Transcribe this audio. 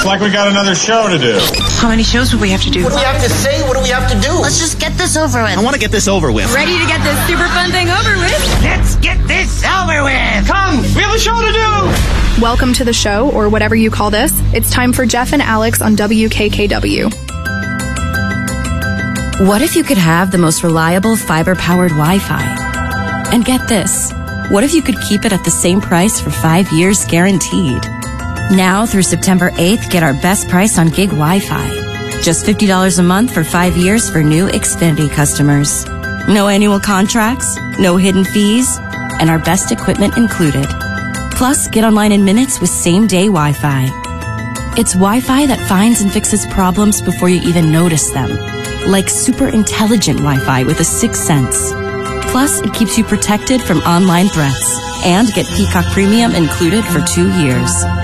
It's like we got another show to do. How many shows would we have to do? What do we have to say? What do we have to do? Let's just get this over with. I want to get this over with. Ready to get this super fun thing over with? Let's get this over with. Come, we have a show to do. Welcome to the show, or whatever you call this. It's time for Jeff and Alex on WKKW. What if you could have the most reliable fiber-powered Wi-Fi? And get this, what if you could keep it at the same price for 5 years guaranteed? Now through September 8th, get our best price on gig Wi-Fi. Just $50 a month for 5 years for new Xfinity customers. No annual contracts, no hidden fees, and our best equipment included. Plus, get online in minutes with same-day Wi-Fi. It's Wi-Fi that finds and fixes problems before you even notice them. Like super intelligent Wi-Fi with a 6th sense. Plus, it keeps you protected from online threats. And get Peacock Premium included for 2 years.